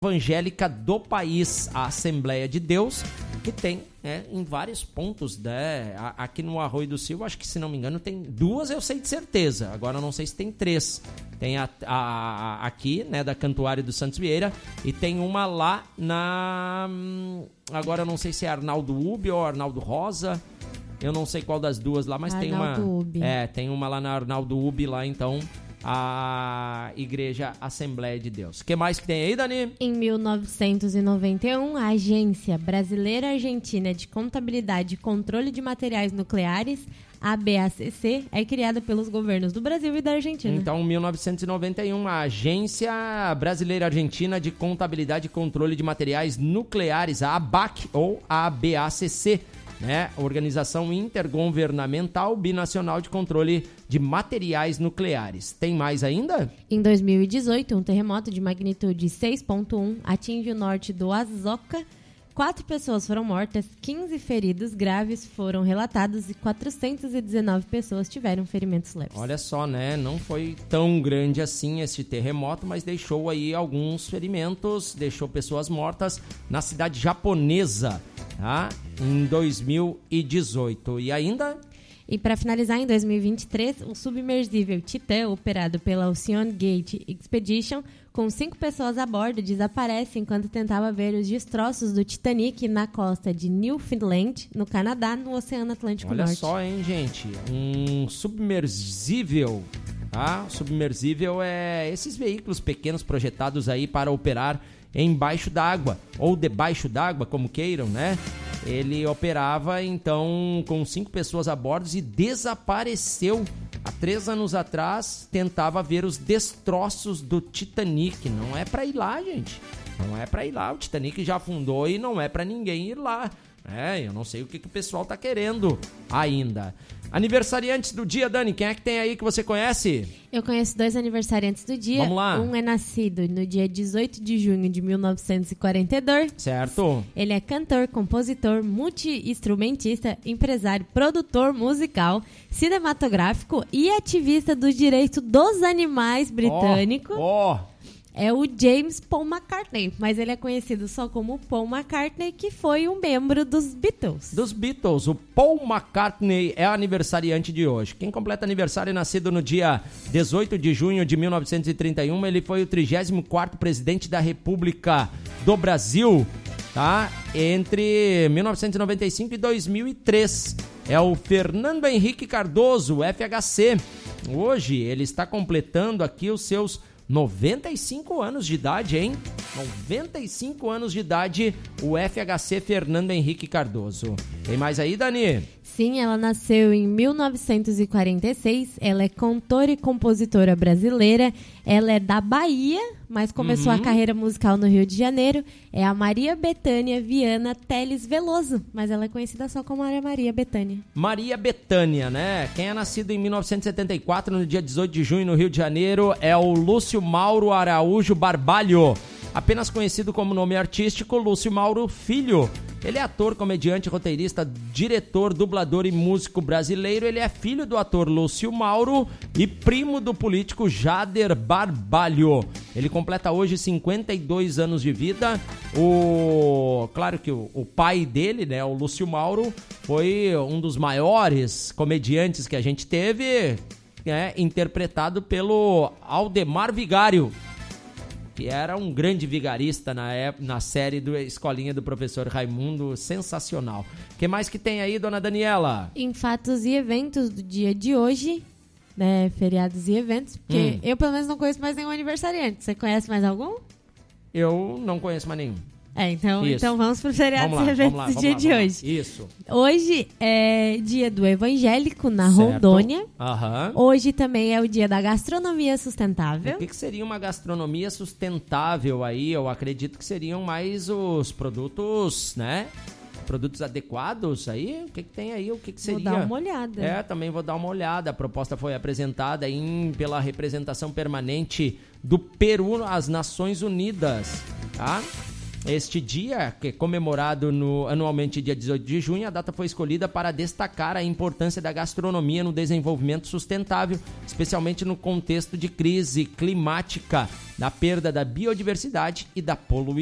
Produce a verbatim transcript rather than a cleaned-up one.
evangélica do país, a Assembleia de Deus, que tem né, em vários pontos, né, aqui no Arroio do Silva, acho que se não me engano tem duas, eu sei de certeza, agora eu não sei se tem três, tem a, a, a, aqui, né, da Cantuária do Santos Vieira, e tem uma lá na, agora eu não sei se é Arnaldo Ubi ou Arnaldo Rosa, eu não sei qual das duas lá, mas Arnaldo tem uma, Ubi. é, tem uma lá na Arnaldo Ubi lá, então, a Igreja Assembleia de Deus. O que mais que tem aí, Dani? Em mil novecentos e noventa e um, a Agência Brasileira Argentina de Contabilidade e Controle de Materiais Nucleares, a B A C C, é criada pelos governos do Brasil e da Argentina. Então, em mil novecentos e noventa e um, a Agência Brasileira Argentina de Contabilidade e Controle de Materiais Nucleares, a ABAC ou a B A C C, né? Organização Intergovernamental Binacional de Controle de Materiais Nucleares. Tem mais ainda? Em dois mil e dezoito, um terremoto de magnitude seis ponto um atinge o norte do Azoka. Quatro pessoas foram mortas, quinze feridos graves foram relatados e quatrocentas e dezenove pessoas tiveram ferimentos leves. Olha só, né? Não foi tão grande assim esse terremoto, mas deixou aí alguns ferimentos, deixou pessoas mortas na cidade japonesa, tá? Em dois mil e dezoito. E ainda... E para finalizar, em dois mil e vinte e três, o submersível Titan, operado pela Ocean Gate Expedition, com cinco pessoas a bordo, desaparece enquanto tentava ver os destroços do Titanic na costa de Newfoundland, no Canadá, no Oceano Atlântico Olha Norte. Olha só, hein, gente? Um submersível, tá? Submersível é esses veículos pequenos projetados aí para operar embaixo d'água, ou debaixo d'água, como queiram, né? Ele operava, então, com cinco pessoas a bordo e desapareceu. Há três anos atrás, tentava ver os destroços do Titanic. Não é pra ir lá, gente. Não é pra ir lá. O Titanic já afundou e não é pra ninguém ir lá. É, eu não sei o que, que o pessoal tá querendo ainda. Aniversariantes do dia, Dani, quem é que tem aí que você conhece? Eu conheço dois aniversariantes do dia. Vamos lá. Um é nascido no dia dezoito de junho de mil novecentos e quarenta e dois. Certo. Ele é cantor, compositor, multi-instrumentista, empresário, produtor musical, cinematográfico e ativista dos direitos dos animais britânico. Ó, oh, oh. É o James Paul McCartney, mas ele é conhecido só como Paul McCartney, que foi um membro dos Beatles. Dos Beatles, o Paul McCartney é aniversariante de hoje. Quem completa aniversário, nascido no dia dezoito de junho de mil novecentos e trinta e um, ele foi o trigésimo quarto presidente da República do Brasil, tá? Entre mil novecentos e noventa e cinco e dois mil e três. É o Fernando Henrique Cardoso, F H C. Hoje ele está completando aqui os seus noventa e cinco anos de idade, hein? noventa e cinco anos de idade, o F H C Fernando Henrique Cardoso. Tem mais aí, Dani? Sim, ela nasceu em mil novecentos e quarenta e seis, ela é cantora e compositora brasileira, ela é da Bahia, mas começou uhum. a carreira musical no Rio de Janeiro, é a Maria Bethânia Viana Teles Veloso, mas ela é conhecida só como Maria Bethânia. Maria Bethânia, né? Quem é nascido em mil novecentos e setenta e quatro, no dia dezoito de junho, no Rio de Janeiro, é o Lúcio Mauro Araújo Barbalho, apenas conhecido como nome artístico Lúcio Mauro Filho. Ele é ator, comediante, roteirista, diretor, dublador e músico brasileiro. Ele é filho do ator Lúcio Mauro e primo do político Jader Barbalho. Ele completa hoje cinquenta e dois anos de vida. O... Claro que o, o pai dele, né, o Lúcio Mauro, foi um dos maiores comediantes que a gente teve, né, interpretado pelo Aldemar Vigário, que era um grande vigarista na, época, na série do Escolinha do Professor Raimundo, sensacional. O que mais que tem aí, dona Daniela? Em fatos e eventos do dia de hoje, né, feriados e eventos, porque hum. eu pelo menos não conheço mais nenhum aniversariante. Você conhece mais algum? Eu não conheço mais nenhum. É, então, então vamos para os feriados lá, e eventos lá, do dia lá, de hoje. Isso. Hoje é dia do evangélico na certo. Rondônia. Uhum. Hoje também é o dia da gastronomia sustentável. O que, que seria uma gastronomia sustentável aí? Eu acredito que seriam mais os produtos, né? Produtos adequados aí? O que, que tem aí? O que, que seria? Vou dar uma olhada. É, também vou dar uma olhada. A proposta foi apresentada em, pela representação permanente do Peru às Nações Unidas, tá? Este dia, que é comemorado no, anualmente dia dezoito de junho, a data foi escolhida para destacar a importância da gastronomia no desenvolvimento sustentável, especialmente no contexto de crise climática, da perda da biodiversidade e da poluição.